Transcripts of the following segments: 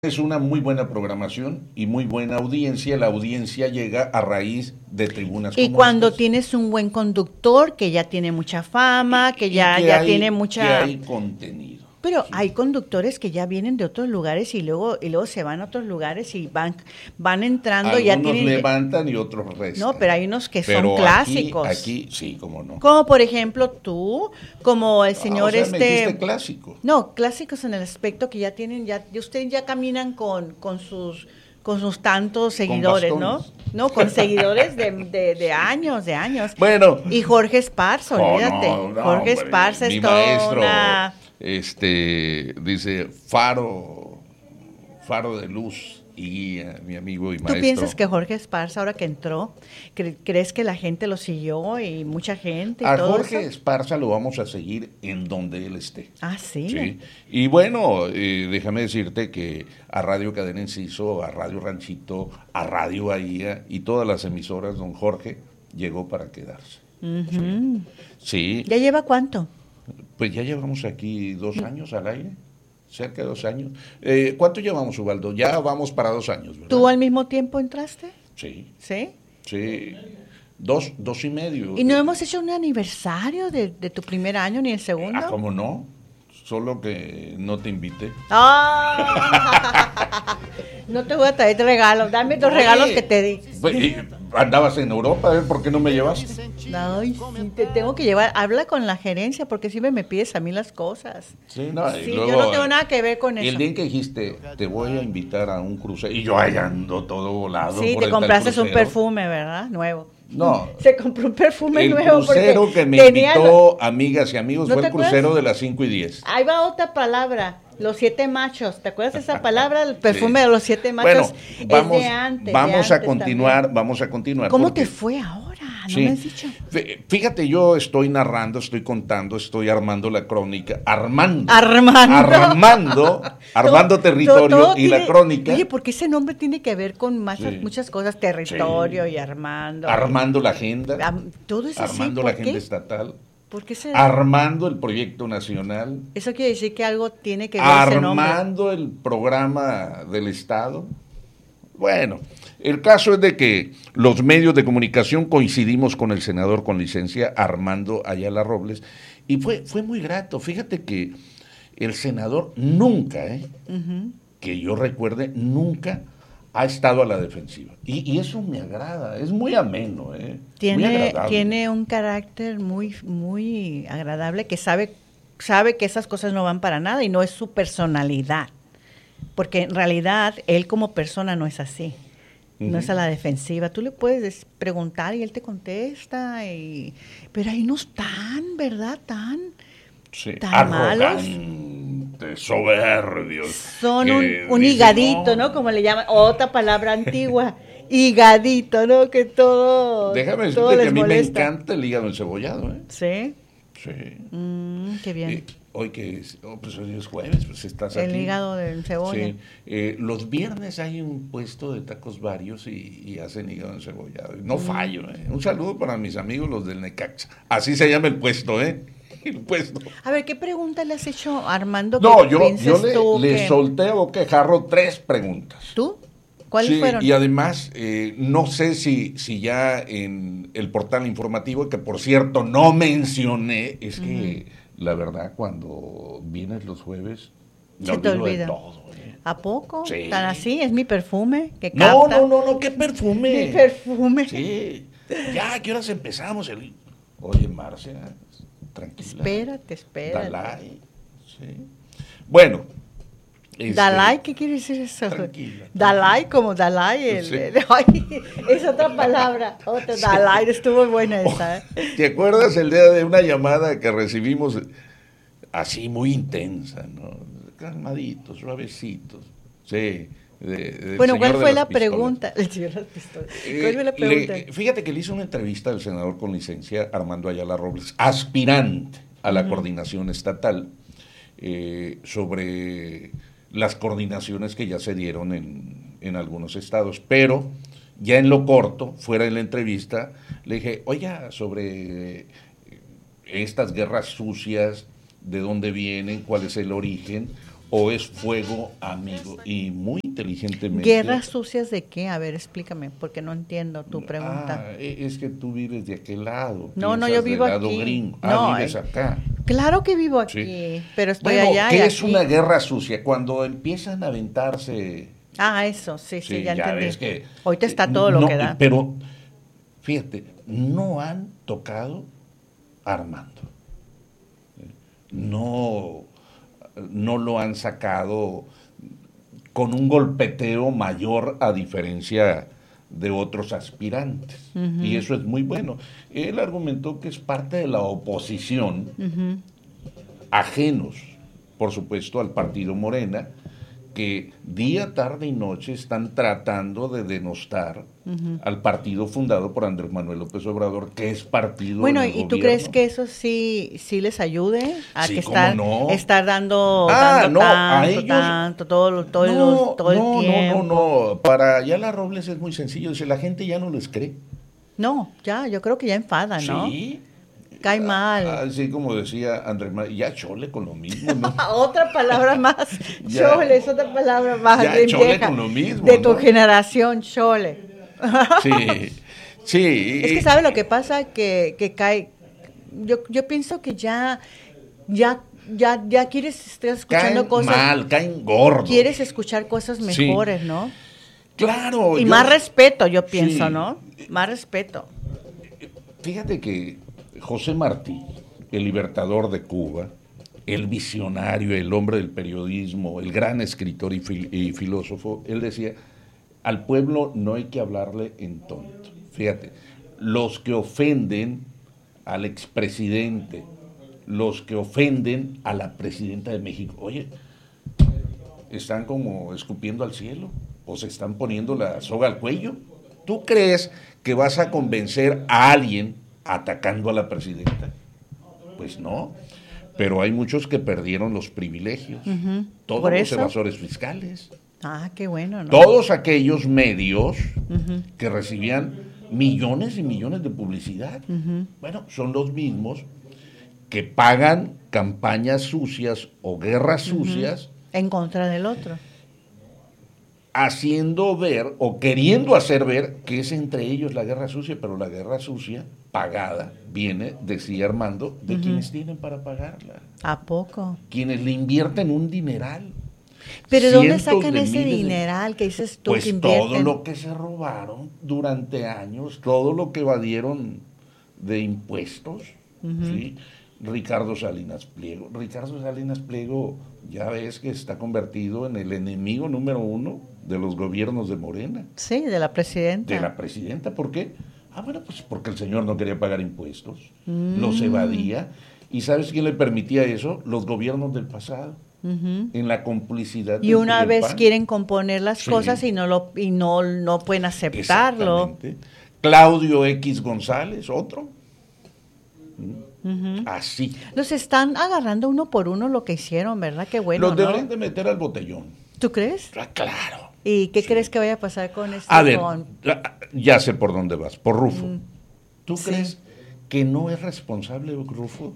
Es una muy buena programación y muy buena audiencia. La audiencia llega a raíz de tribunas Y como cuando estas. tienes un buen conductor que ya tiene mucha fama, que Y ya, que ya hay, tiene que mucha... hay contenido. Pero Sí. hay conductores que ya vienen de otros lugares y luego se van a otros lugares y van entrando, ya Algunos tienen... levantan y otros restan. No, pero hay unos que son Pero clásicos. aquí, sí, cómo no. Como por ejemplo tú, como el señor o sea, me dijiste clásico. No, clásicos en el aspecto que ya tienen, ya ustedes ya caminan con sus tantos seguidores, ¿no? bastones. No, con seguidores de años, de años. Bueno. Y Jorge Esparza, olvídate. No, Jorge hombre, Esparza mi es toda maestro, una... dice faro de luz y guía, mi amigo y maestro. ¿Tú piensas que Jorge Esparza, ahora que entró, crees que la gente lo siguió y mucha gente y A todo Jorge eso? Esparza lo vamos a seguir en donde él esté. Ah, sí. Sí. Y bueno, déjame decirte que a Radio Cadena Enciso, a Radio Ranchito, a Radio Bahía y todas las emisoras, don Jorge llegó para quedarse. Ujú. Sí. ¿Ya lleva cuánto? Pues ya llevamos aquí 2 años al aire, cerca de 2 años. ¿Cuánto llevamos, Ubaldo? Ya vamos para 2 años, ¿verdad? ¿Tú al mismo tiempo entraste? Sí, ¿Sí? sí. 2 y medio. ¿Y no hemos hecho un aniversario de tu primer año ni el segundo? Ah, ¿cómo no? Solo que no te invité. ¡Ah! No te voy a traer regalos, dame los regalos que te di. Pues, andabas en Europa, ¿por qué no me llevaste? Ay, sí, te tengo que llevar. Habla con la gerencia porque siempre me pides a mí las cosas. Sí, no, y Sí, luego, yo no tengo nada que ver con el eso. día en que dijiste, te voy a invitar a un crucero, y yo ahí ando todo volado. Sí, por te el tal compraste un crucero. perfume, ¿verdad? Nuevo. No. Se compró un perfume El nuevo crucero porque que me tenía... invitó, amigas y amigos, ¿No fue te el crucero acuerdas? de las 5 y 10. Ahí va otra palabra, los 7 machos. ¿Te acuerdas de esa palabra? El perfume Sí. de los 7 Bueno, machos vamos, es de antes. vamos de a antes continuar, también. vamos a continuar. ¿Cómo porque- te fue ahora? ¿No Sí. me has dicho? Fíjate, yo estoy narrando, estoy contando, estoy armando la crónica, armando territorio Todo y la tiene- crónica, Oye, porque ese nombre tiene que ver con Sí. muchas cosas, territorio Sí. y armando. armando la agenda, Todo es así, armando ¿por la agenda qué? estatal, ¿Por qué se... armando el proyecto nacional, Eso quiere decir que algo tiene que ver ese nombre. armando el programa del Estado. Bueno, el caso es de que los medios de comunicación coincidimos con el senador con licencia Armando Ayala Robles y fue muy grato. Fíjate que el senador nunca, Ujú. que yo recuerde, nunca ha estado a la defensiva. Y eso me agrada, es muy ameno, muy agradable. Tiene un carácter muy, muy agradable que sabe que esas cosas no van para nada y no es su personalidad. Porque en realidad él como persona no es así. No es a la defensiva. Tú le puedes preguntar y él te contesta. Pero ahí no están, ¿verdad? Sí, tan malos. arrogantes, soberbios. Son que un dicen, higadito, ¿no? Como le llaman. Otra palabra antigua. Higadito, ¿no? Que todo Déjame todo decirte que les a mí molesta. me encanta el hígado encebollado, ¿eh? ¿Sí? Sí. Qué bien. Hoy pues hoy es jueves, pues estás aquí. El hígado de cebolla. Sí. Los viernes hay un puesto de tacos varios y hacen hígado encebollado. No fallo, ¿eh? Un saludo para mis amigos los del Necaxa. Así se llama el puesto, ¿eh? El puesto. A ver, ¿qué pregunta le has hecho a Armando? No, que yo pienses tú le que- solté a boquejarro 3 preguntas. ¿Tú? ¿Cuáles Sí, fueron? y además, no sé si ya en el portal informativo, que por cierto no mencioné, es que la verdad cuando vienes los jueves, me Se te olvido de olvida. todo. ¿eh? ¿A poco? Sí. ¿Tan así? ¿Es mi perfume? Que No, capta? no, qué perfume. Mi perfume. Sí, ya, ¿a qué horas empezamos? Oye, Marcia, tranquila. Espérate. Dalai, sí. Bueno. ¿Dalai? ¿Qué quiere decir eso? Tranquila. Dalai, como Dalai. Sí. Ay, es otra palabra. Otra, Sí. Dalai, estuvo buena esa. ¿eh? ¿Te acuerdas el día de una llamada que recibimos así muy intensa, ¿no? Calmaditos, suavecitos. Sí. Del Bueno, señor ¿cuál de fue las la pistolas. pregunta? El señor de las pistolas. ¿Cuál fue la pregunta? Fíjate que le hizo una entrevista al senador con licencia Armando Ayala Robles, aspirante a la coordinación estatal, sobre las coordinaciones que ya se dieron en algunos estados, pero ya en lo corto, fuera de la entrevista, le dije, oiga, sobre estas guerras sucias, de dónde vienen, cuál es el origen, o es fuego amigo. Y muy inteligentemente. ¿Guerras sucias de qué? A ver, explícame, porque no entiendo tu pregunta. Es que tú vives de aquel lado. No, yo vivo del lado aquí. Gringo. No, vives acá. Claro que vivo aquí, Sí. pero estoy Bueno, allá. ¿qué y es aquí. una guerra sucia? Cuando empiezan a aventarse. Eso, sí, ya entendí. Ves que, Ahorita está todo lo que da. Pero, fíjate, no han tocado a Armando. No lo han sacado con un golpeteo mayor a diferencia de otros aspirantes. Uh-huh. Y eso es muy bueno. Él argumentó que es parte de la oposición, uh-huh, ajenos, por supuesto, al partido Morena, que día, tarde y noche están tratando de denostar, uh-huh, al partido fundado por Andrés Manuel López Obrador, que es partido bueno, del ¿y gobierno. tú crees que eso sí les ayude a sí, que estar dando tanto todo el tiempo? No, para Ayala Robles es muy sencillo, dice, la gente ya no les cree. No, yo creo que ya enfada, ¿no? Sí. Cae mal. Así como decía Andrés Manuel, ya chole con lo mismo, ¿no? Otra palabra más, chole, es otra palabra más. Ya chole vieja, con lo mismo, de tu generación, chole. Sí. Es que ¿sabe lo que pasa? Que cae, yo pienso que ya quieres estar escuchando cosas. Caen gordos. Quieres escuchar cosas mejores, sí, ¿no? Claro. Y más respeto, yo pienso, sí, ¿no? Más respeto. Fíjate que José Martí, el libertador de Cuba, el visionario, el hombre del periodismo, el gran escritor y filósofo, él decía, al pueblo no hay que hablarle en tonto. Fíjate, los que ofenden al expresidente, los que ofenden a la presidenta de México, oye, están como escupiendo al cielo o se están poniendo la soga al cuello. ¿Tú crees que vas a convencer a alguien atacando a la presidenta? Pues no, pero hay muchos que perdieron los privilegios, uh-huh, todos los evasores fiscales. Qué bueno, ¿no? Todos aquellos medios, uh-huh, que recibían millones y millones de publicidad, uh-huh, bueno, son los mismos que pagan campañas sucias o guerras sucias, uh-huh, en contra del otro, haciendo ver o queriendo hacer ver que es entre ellos la guerra sucia, pero la guerra sucia pagada viene, decía Armando, de, uh-huh, quienes tienen para pagarla. ¿A poco? Quienes le invierten un dineral. ¿Pero dónde sacan ese dineral que dices tú pues que invierten? Todo lo que se robaron durante años, todo lo que evadieron de impuestos, uh-huh, ¿sí? Ricardo Salinas Pliego, ya ves que está convertido en el enemigo número 1 de los gobiernos de Morena. Sí, de la presidenta. De la presidenta, ¿por qué? Bueno, pues porque el señor no quería pagar impuestos, los evadía. ¿Y sabes quién le permitía eso? Los gobiernos del pasado, uh-huh, en la complicidad. Y una vez quieren componer las, sí, cosas y no pueden aceptarlo. Claudio X González, otro. Uh-huh. Así. Los están agarrando uno por uno lo que hicieron, ¿verdad? Qué bueno, los deberían de meter al botellón. ¿Tú crees? Claro. ¿Y qué, sí, crees que vaya a pasar con este? A ver, ya sé por dónde vas, por Rufo. ¿Tú, sí, crees que no es responsable Rufo?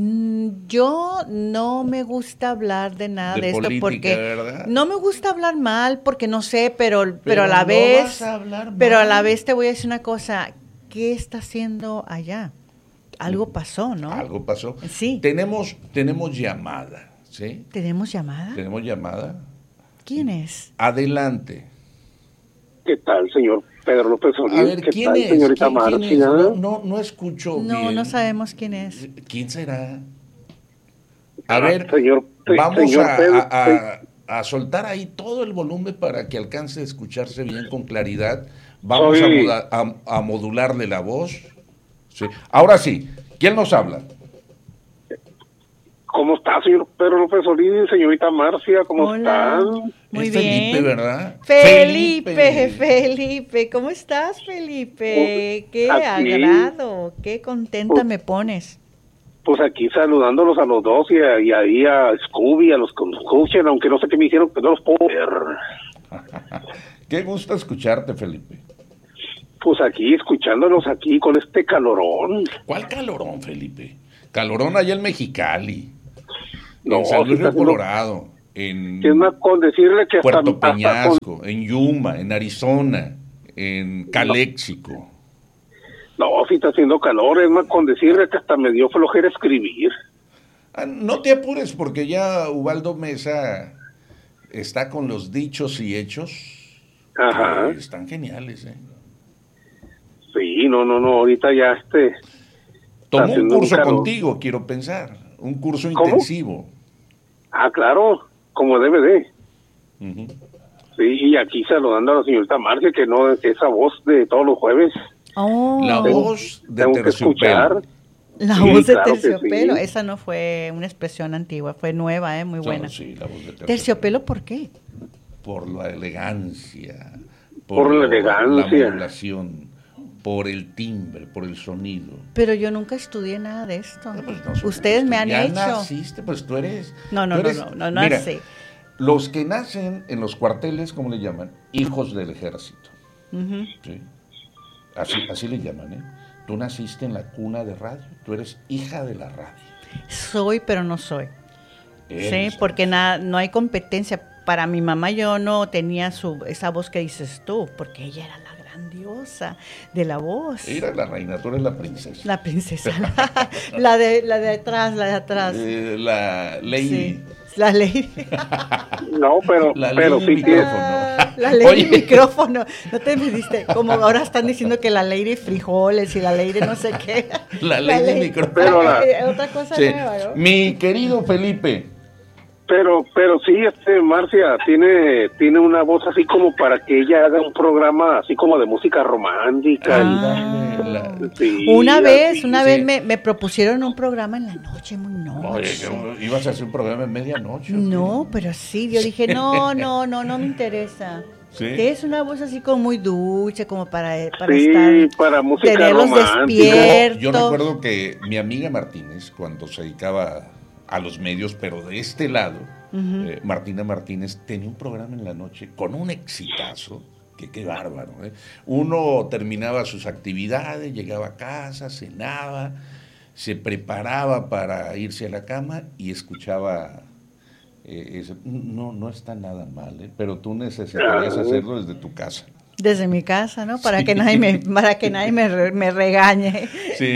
Yo no me gusta hablar de nada de esto política, porque ¿verdad? No me gusta hablar mal porque no sé, pero a la vez, vas a hablar mal. Pero a la vez te voy a decir una cosa, ¿qué está haciendo allá? Algo pasó, ¿no? Algo pasó. Sí. Tenemos llamada, ¿sí? ¿Tenemos llamada? Tenemos llamada. ¿Quién es? Adelante. ¿Qué tal, señor Pedro López Solís? A ver, ¿quién es? Señorita ¿Quién es? No escucho bien. No sabemos quién es. ¿Quién será? A ver, vamos a soltar ahí todo el volumen para que alcance a escucharse bien con claridad. Vamos a modularle la voz. Sí. Ahora sí, ¿quién nos habla? ¿Cómo está, señor Pedro López Solís? Señorita Marcia, ¿cómo están? Muy es bien. Felipe, ¿verdad? Felipe, ¿cómo estás, Felipe? Qué aquí, agrado, qué contenta me pones. Pues aquí saludándolos a los dos y ahí a Scooby, a los que nos escuchen, aunque no sé qué me hicieron, pero no los puedo ver. Qué gusto escucharte, Felipe. Pues aquí, escuchándolos aquí con este calorón. ¿Cuál calorón, Felipe? Calorón allá en Mexicali, no, en San Luis Río Colorado. en Es más, con decirle que Puerto Peñasco, en Yuma, en Arizona, en Caléxico. No, si está haciendo calor, es más, con decirle que hasta me dio flojera escribir. No te apures porque ya Ubaldo Mesa está con los dichos y hechos. Ajá. Están geniales, ¿eh? Sí, no, ahorita ya Tomó un curso calor. contigo, quiero pensar. Un curso ¿Cómo? intensivo. Ah, claro, como debe de. Uh-huh. Sí, y aquí saludando a la señorita Marcia, que no es esa voz de todos los jueves. Oh, La voz de Tengo que escuchar. Terciopelo. la Sí, voz de claro que terciopelo. sí. Esa no fue una expresión antigua, fue nueva, muy buena. No, sí, la voz de ¿Terciopelo por qué? Por la elegancia. Por la elegancia. La modulación. Por el timbre, por el sonido. Pero yo nunca estudié nada de esto. Pues no, Ustedes me han ya hecho. naciste, pues tú eres. No Mira, nací. los que nacen en los cuarteles, ¿cómo le llaman? Hijos del ejército. Ujú. ¿Sí? Así le llaman, ¿eh? Tú naciste en la cuna de radio, tú eres hija de la radio. Soy, pero no soy. Eres. Sí, porque no hay competencia. Para mi mamá yo no tenía esa voz que dices tú, porque ella era la gran diosa de la voz. Era la reina, tú eres la princesa. La princesa, la de atrás. La lady. Sí, la lady. No, pero sí tiene. La lady micrófono. No te me diste, como ahora están diciendo que la lady frijoles y la lady no sé qué. La lady micrófono. Pero otra cosa Sí. nueva, ¿no? Mi querido Felipe. Pero sí, Marcia tiene una voz así como para que ella haga un programa así como de música romántica. Sí, Una vez sí. me propusieron un programa en la noche, muy noche. Oye, ibas a hacer un programa en medianoche. No, pero sí, yo dije, no me interesa. ¿Sí? Es una voz así como muy dulce, como para Sí, estar, para música tenerlos romántica. despiertos. Yo recuerdo que mi amiga Martínez, cuando se dedicaba a los medios, pero de este lado, Martina Martínez tenía un programa en la noche con un exitazo, que qué bárbaro, ¿eh? Uno terminaba sus actividades, llegaba a casa, cenaba, se preparaba para irse a la cama y escuchaba no está nada mal, ¿eh? Pero tú necesitarías hacerlo desde tu casa. Desde mi casa, ¿no? Para que nadie me regañe. Sí.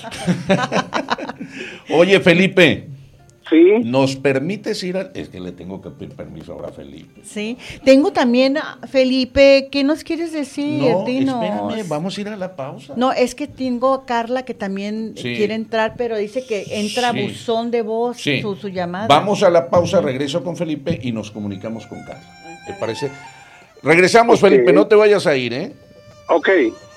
Oye, Felipe. Sí. ¿Nos permites ir a...? Es que le tengo que pedir permiso ahora a Felipe. Sí. Tengo también, Felipe, ¿qué nos quieres decir? No, Dinos. espérame, vamos a ir a la pausa. No, es que tengo a Carla que también Sí. quiere entrar, pero dice que entra Sí. buzón de voz, Sí. su llamada. Vamos a la pausa, regreso con Felipe y nos comunicamos con Carla. ¿Te parece? Regresamos, Ok. Felipe, no te vayas a ir, ¿eh? Ok.